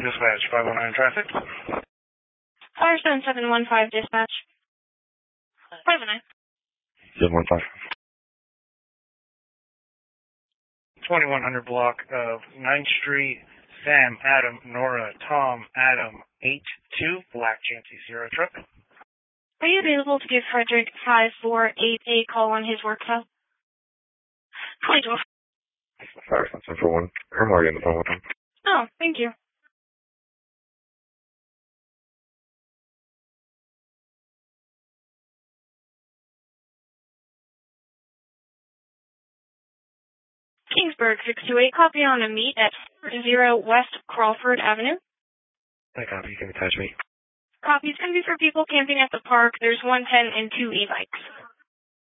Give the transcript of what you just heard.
Dispatch 509 traffic. Firestone 715 dispatch. 509. 715. 2100 block of 9th Street, Sam, Adam, Nora, Tom, Adam, 82, black Chantry Sierra truck. Are you available to give Frederick 548 a call on his work cell? 22. Firestone 741. I'm already on the phone with him. Oh, thank you. Kingsburg 628, copy on a meet at 0 West Crawford Avenue. I copy. You can attach me. Copy. It's going to be for people camping at the park. There's 110 and 2 e-bikes.